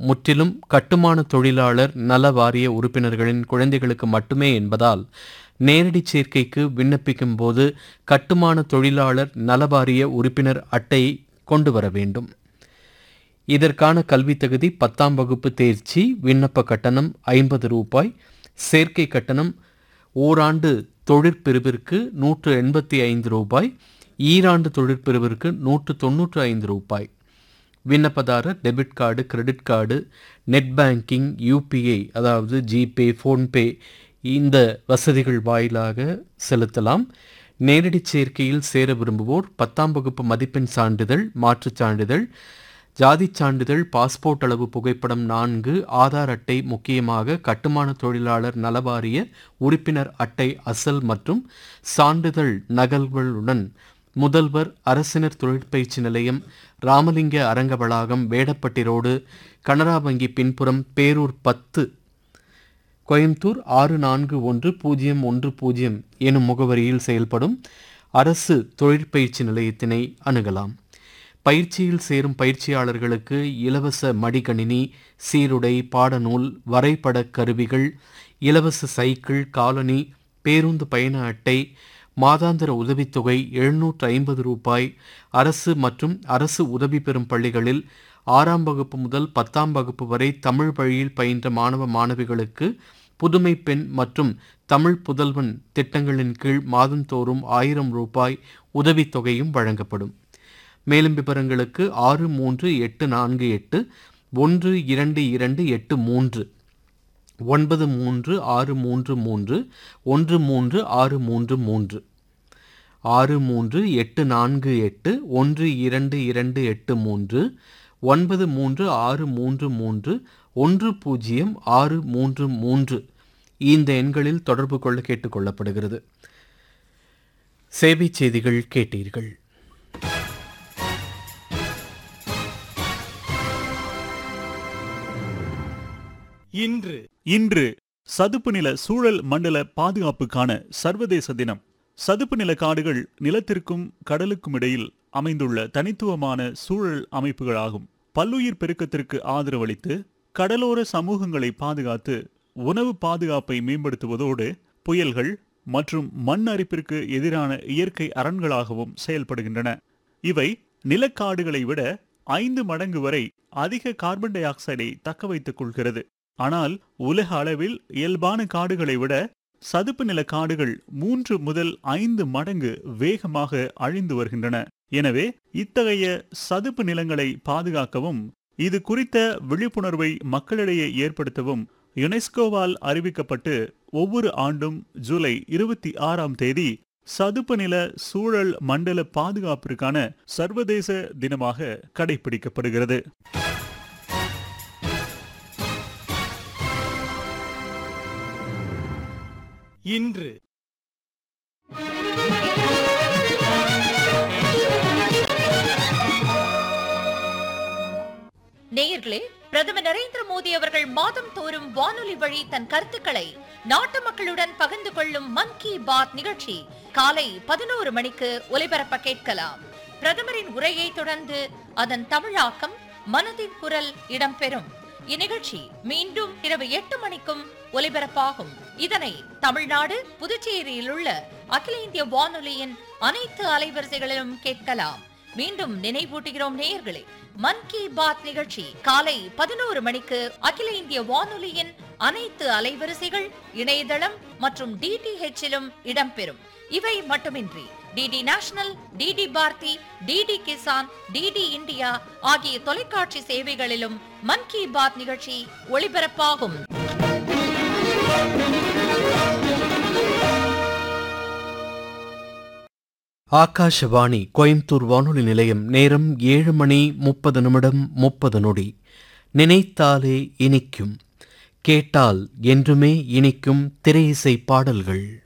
முற்றிலும் கட்டுமான தொழிலாளர் நல வாரிய உறுப்பினர்களின் குழந்தைகளுக்கு மட்டுமே என்பதால் நேரடி சேர்க்கைக்கு விண்ணப்பிக்கும் போது கட்டுமான தொழிலாளர் நல வாரிய உறுப்பினர் அட்டையை கொண்டு வர வேண்டும். இதற்கான கல்வி தகுதி 10ஆம் வகுப்பு தேர்ச்சி. விண்ணப்ப கட்டணம் ரூபாய் 50. சேர்க்கை கட்டணம் ஓராண்டு தொழிற்பிரிவிற்கு ரூபாய் 185. ஈராண்டு தொழிற்பிரிவிற்கு ரூபாய் 195. விண்ணப்பதாரர் debit card, credit card, net banking, UPI அதாவது ஜிபே, ஃபோன்பே இந்த வசதிகள் வாயிலாக செலுத்தலாம். நேரடி சேர்க்கையில் சேர விரும்புவோர் 10ஆம் வகுப்பு மதிப்பெண் சான்றிதழ், மாற்றுச் சான்றிதழ், ஜாதி சான்றிதழ், பாஸ்போர்ட் அளவு புகைப்படம் 4, ஆதார் அட்டை, முக்கியமாக கட்டுமான தொழிலாளர் நலவாரிய உறுப்பினர் அட்டை அசல் மற்றும் சான்றிதழ் நகல்களுடன் முதல்வர் அரசினர் தொழிற்பயிற்சி நிலையம், ராமலிங்க அரங்க வளாகம், வேடப்பட்டி ரோடு, கனரா வங்கி பின்புறம், பேரூர் 10, கோயம்புத்தூர் 641010 எனும் முகவரியில் செயல்படும் அரசு தொழிற்பயிற்சி நிலையத்தினை அணுகலாம். பயிற்சியில் சேரும் பயிற்சியாளர்களுக்கு இலவச மடிக்கணினி, சீருடை, பாடநூல், வரைபட கருவிகள், இலவச சைக்கிள், காலணி, பேருந்து பயண அட்டை, மாதாந்திர உதவித்தொகை 750 ரூபாய். அரசு மற்றும் அரசு உதவி பெறும் பள்ளிகளில் 6ஆம் வகுப்பு முதல் 10ஆம் வகுப்பு வரை தமிழ் வழியில் பயின்ற மாணவ மாணவிகளுக்கு புதுமை பெண் மற்றும் தமிழ் புதல்வன் திட்டங்களின் கீழ் மாதந்தோறும் 1000 ரூபாய் உதவித்தொகையும் வழங்கப்படும். மேலும் விவரங்களுக்கு 6384812283 93633 13633 6384812283 93633 10633 இந்த எண்களில் தொடர்பு கொள்ள கேட்டுக்கொள்ளப்படுகிறது. சேவை செய்திகள் கேட்டீர்கள். இன்று சதுப்பு நில சூழல் மண்டல பாதுகாப்புக்கான சர்வதேச தினம். சதுப்பு நில காடுகள் நிலத்திற்கும் கடலுக்கும் இடையில் அமைந்துள்ள தனித்துவமான சூழல் அமைப்புகளாகும். பல்லுயிர் பெருக்கத்திற்கு ஆதரவளித்து கடலோர சமூகங்களை பாதுகாத்து உணவு பாதுகாப்பை மேம்படுத்துவதோடு புயல்கள் மற்றும் மண் அரிப்பிற்கு எதிரான இயற்கை அரண்களாகவும் செயல்படுகின்றன. இவை நிலக்காடுகளை விட 5 மடங்கு வரை அதிக கார்பன் டை ஆக்சைடை தக்க வைத்துக் கொள்கிறது. ஆனால் உலக அளவில் இயல்பான காடுகளை விட சதுப்பு நில காடுகள் 3 முதல் 5 மடங்கு வேகமாக அழிந்து வருகின்றன. எனவே இத்தகைய சதுப்பு நிலங்களை பாதுகாக்கவும் இது குறித்த விழிப்புணர்வை மக்களிடையே ஏற்படுத்தவும் யுனெஸ்கோவால் அறிவிக்கப்பட்டு ஒவ்வொரு ஆண்டும் ஜூலை 26ஆம் தேதி சதுப்பு நில சூழல் மண்டல பாதுகாப்பிற்கான சர்வதேச தினமாக கடைபிடிக்கப்படுகிறது. இன்று நேயர்களே, பிரதமர் நரேந்திர மோடி அவர்கள் மாதம் தோறும் வானொலி வழி தன் கருத்துக்களை நாட்டு மக்களுடன் பகிர்ந்து கொள்ளும் மன் கி பாத் நிகழ்ச்சி காலை 11 மணிக்கு ஒலிபரப்ப கேட்கலாம். பிரதமரின் உரையை தொடர்ந்து அதன் தமிழாக்கம் மனதின் குரல் இடம்பெறும். இந்நிகழ்ச்சி மீண்டும் இரவு 8 மணிக்கும் ஒலிபரப்பாகும். இதனை தமிழ்நாடு, புதுச்சேரியில் உள்ள அகில இந்திய வானொலியின் அனைத்து அலைவரிசைகளிலும் கேட்கலாம். மீண்டும் நினைவூட்டுகிறோம் நேயர்களே, மன் கி பாத் நிகழ்ச்சி காலை 11 மணிக்கு அகில இந்திய வானொலியின் அனைத்து அலைவரிசைகள், இணையதளம் மற்றும் DTHலும் இடம்பெறும். இவை மட்டுமின்றி DD national, DD Bharathi, DD Kisan, DD India ஆகிய தொலைக்காட்சி சேவைகளிலும் மன் கி பாத் நிகழ்ச்சி ஒளிபரப்பாகும். ஆகாஷவாணி கோயம்புத்தூர் வானொலி நிலையம். நேரம் 7:30 நினைத்தாலே இனிக்கும், கேட்டால் என்றுமே இனிக்கும் திரை இசை பாடல்கள்.